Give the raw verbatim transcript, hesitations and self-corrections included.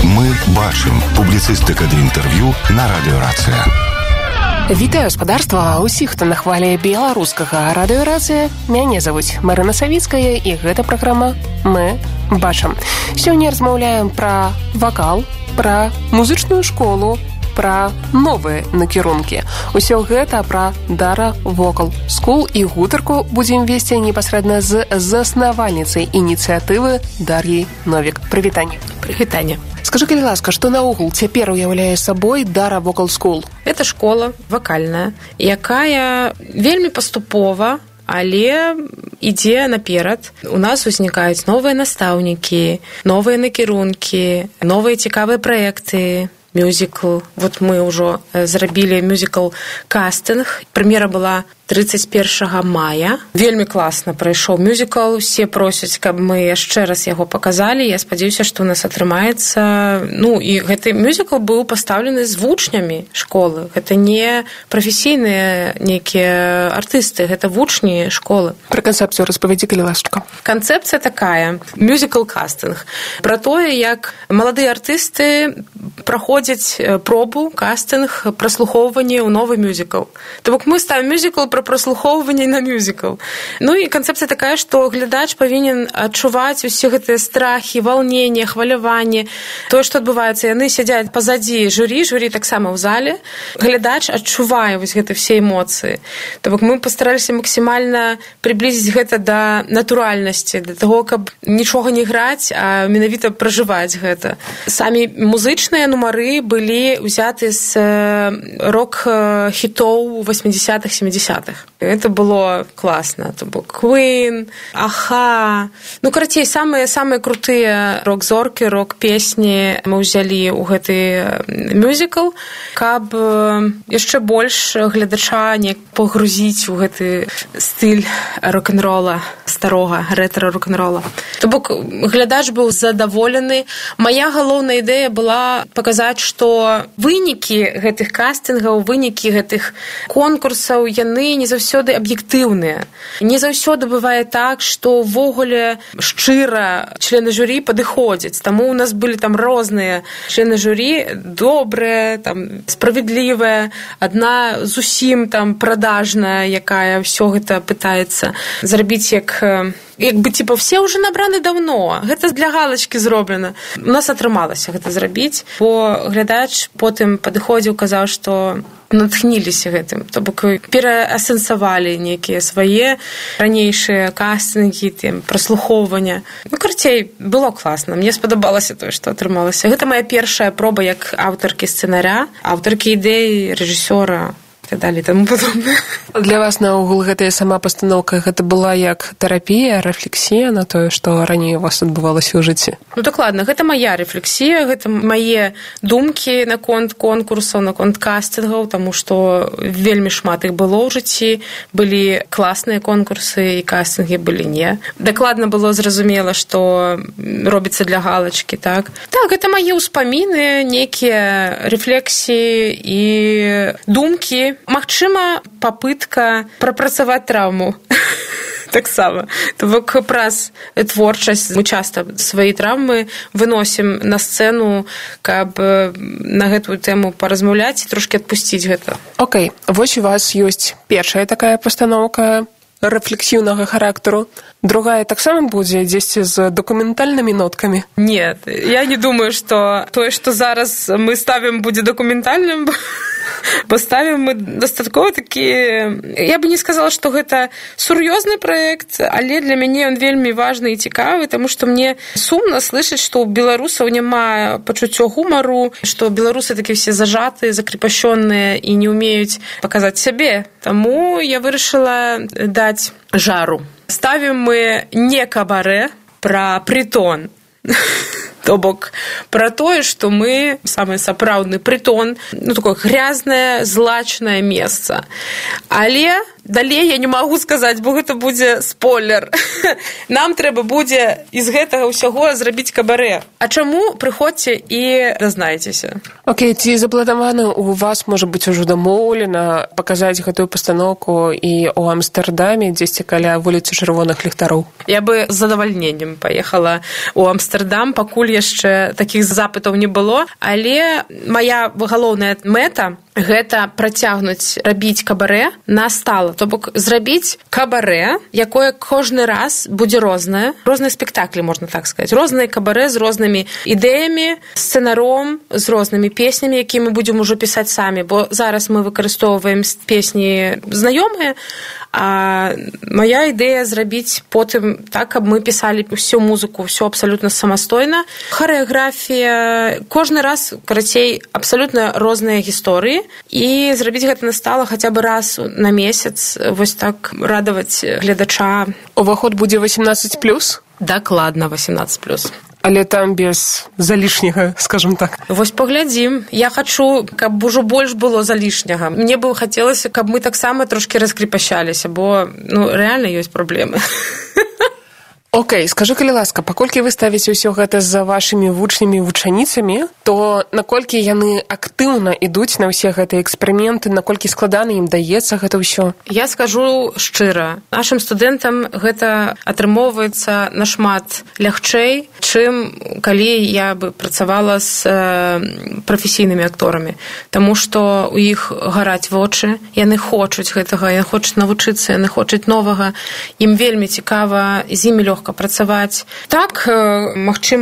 Мы бачым. Публіцыстыка ды інтэрв'ю на радыёрацыя. Вітаю, спадарства, усіх, хто на хвалі беларускага радыёрацыя. Мяне завуць Марына Савіцкая, і гэта праграма «Мы бачым». Сёння размаўляем пра вакал, пра музычную школу, пра новыя накірункі. Усё гэта пра Dara Vocal School, і гутарку будзем весці непасрэдна з заснавальніцай ініцыятывы Дар'яй Новік. Прывітанне. Прывітанне. Скажи, калі ласка, што наогул цяпер уяўляе сабой Dara Vocal School? Это школа вакальная, якая вельмі паступова, але ідзе наперад. У нас узнікаюць новыя настаўнікі, новыя накірункі, новыя цікавыя праекты, мюзикл. Вот мы ўжо зрабілі мюзикл-кастынг. Прэм'ера была тридцать первого мая. Вельмі класна прайшоў мюзикл. Усе просяць, каб мы яшчэ раз яго паказалі. Я спадзяюся, што ў нас атрымаецца. Ну, і гэты мюзикл быў пастаўлены з вучнямі школы. Гэта не прафесійныя нейкія артысты, гэта вучні школы. Пра канцэпцыю распавядзі, калі ласачка. Канцэпцыя такая. Мюзикл-кастынг. Пра тое, як маладыя артысты праходзяць пробу, кастынг, праслухоўванне ў новы мюзикл. То бок мы ставім мюзикл про праслухоўванне на мюзикл. Ну і канцэпцыя такая, што глядач павінен адчуваць усе гэтыя страхі, валненне, хваляванне, тое, што адбываецца. Яны сядзяць пазадзі журі, журі таксама ў зале. Глядач адчувае вось гэты все эмоцыі. То бок мы пастараліся максімальна приблизіць гэта да натуральнасці, да таго, каб нічога не граць, а менавіта пражываць гэта. Самі музычныя нумары былі ўзяты з рок-хітоў восьмидесятых, семидесятых. Это было классно. Это был Queen, Аха. Ну, карацей, самыя-самыя крутыя рок-зоркі, рок-песні мы ўзялі ў гэты мюзикл, каб яшчэ больш гледача не пагрузіць у гэты стыль рок-н-рола, старога, рэтра-рок-н-рола. То бок глядач быў задаволены. Мая галоўная ідэя была паказаць, што вынікі гэтых кастынгаў, вынікі гэтых конкурсаў, яны не заўсёды аб'ектыўныя. Не заўсёды бывае так, што ўвогуле шчыра члены журі падыходзяць. Таму у нас былі там розныя члены журі, добрыя, там справядлівая, адна зусім там прадажная, якая ўсё гэта пытаецца зрабіць як як бы, типа, все уже набраны давно. Гэта для галочки зроблена. У нас атрымалася гэта зрабіць, бо глядач потым падыходзіў, казаў, што натхніліся гэтым. То бок пераасэнсавалі нейкія свае ранейшыя кастынгі, там, праслухоўвання. Ну, карцей, было класна. Мне спадабалася тое, што атрымалася. Гэта моя першая проба як аўтаркі сцэнаря, аўтаркі ідэй, рэжысёра, і так далее, і таму падобнае. Для вас наогул гэтая сама пастаноўка, гэта была як тэрапія, рэфлексія на тое, што раней у вас адбывалася ў жыцці? Ну, дакладна, гэта моя рэфлексія, гэта мае думкі наконт конкурсаў, наконт кастынгаў, таму што вельмі шмат іх было ў жыцці, былі класныя конкурсы і кастынгі былі не. Дакладна было зразумела, што робіцца для галачкі, так? Так, гэта мае ўспаміны, нейкія рэфлексіі і думкі. Магчыма, папытка прапрацаваць траўму. Таксама. То бок праз творчасць мы часта свае траўмы выносім на сцэну, каб на гэтую тэму паразмаўляць і трошкі адпусціць гэта. Окей, вось у вас ёсць першая такая пастаноўка рэфлексіўнага характару. Другая таксама будзе дзесьці з дакументальнымі ноткамі? Нет, я не думаю, што тое, што зараз мы ставім, будзе дакументальным, бо ставім мы дастаткова такі... Я бы не сказала, што гэта сур'ёзны праект, але для мяне ён вельмі важны і цікавы, таму што мне сумна слышаць, што ў беларусаў няма пачуццё гумару, што беларусы такі все зажатыя, закрепашённыя і не ўмеюць паказаць сябе. Таму я вырашыла даць жару. Ставім мы не кабарэ, пра прытон. То бок пра тое, што мы самы сапраўдны прытон, ну, такое грязнае, злачнае месца. Але далей я не магу сказаць, бо гэта будзе спойлер. Нам трэба будзе з гэтага ўсяго зрабіць кабарэ. А чаму? Прыходзьце і дазнайцеся. Окей, ці запланавана у вас, можа быць, ужо дамоўлена паказаць гэтую пастаноўку і ў Амстэрдаме, дзесьці каля вуліцы Чырвоных ліхтароў? Я бы з задавальненнем паехала ў Амстэрдам, пакуль яшчэ такіх запытаў не было, але моя галоўная мэта гэта працягнуць рабіць кабарэ на стала. То бок зрабіць кабарэ, якое кожны раз будзе рознае. Розныя спектаклі, можна так сказаць. Розныя кабарэ з рознымі ідэямі, сцэнаром, з рознымі песнямі, якія мы будзем ужо пісаць самі. Бо зараз мы выкарыстоўваем песні знаёмыя, а моя ідэя зрабіць потым так, каб мы пісалі всю музыку, все абсалютна самастойна. Харэаграфія, кожны раз, карацей, абсалютна розныя гісторыі, і зрабіць гэта настала хаця бы раз на месяц, вось так радаваць гледача. Уваход будзе васемнаццаць плюс? Дакладна васемнаццаць плюс. Але там без залішняга, скажем так. Вось паглядзім. Я хачу, каб ужо больш было залішняга. Мне бы хацелася, каб мы таксама трошкі раскрепашаліся, бо ну, рэальна ёсць праблемы. Окей, скажы, калі ласка, паколькі вы ставіце ўсё гэта за вашымі вучнямі і вучаніцамі, то наколькі яны актыўна ідуць на ўсе гэтыя эксперыменты, наколькі складана ім даецца гэта ўсё? Я скажу шчыра, нашым студэнтам гэта атрымоўваецца нашмат лягчэй, чым калі я бы працавала з прафесійнымі акторамі. Таму што у іх гараць вочы, яны хочуць гэтага, яны хочуць навучыцца, яны хочуць новага, ім вельмі цікава, з імі лёгка працаваць. Так, магчыма,